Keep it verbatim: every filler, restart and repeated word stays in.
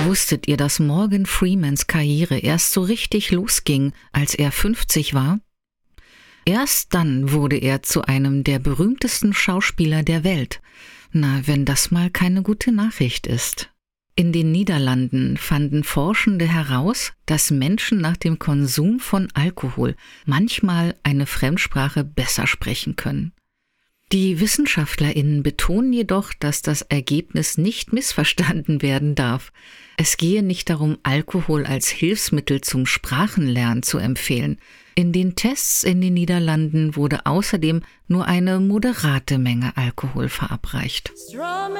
Wusstet ihr, dass Morgan Freemans Karriere erst so richtig losging, als er fünfzig war? Erst dann wurde er zu einem der berühmtesten Schauspieler der Welt. Na, wenn das mal keine gute Nachricht ist. In den Niederlanden fanden Forschende heraus, dass Menschen nach dem Konsum von Alkohol manchmal eine Fremdsprache besser sprechen können. Die WissenschaftlerInnen betonen jedoch, dass das Ergebnis nicht missverstanden werden darf. Es gehe nicht darum, Alkohol als Hilfsmittel zum Sprachenlernen zu empfehlen. In den Tests in den Niederlanden wurde außerdem nur eine moderate Menge Alkohol verabreicht.